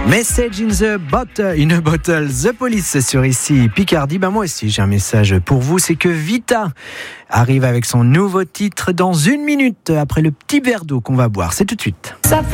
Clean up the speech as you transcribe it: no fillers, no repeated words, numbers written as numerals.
Message in a bottle, The Police sur ici Picardie. Moi aussi j'ai un message pour vous, c'est que Vita arrive avec son nouveau titre dans 1 minute après le petit verre d'eau qu'on va boire. C'est tout de suite.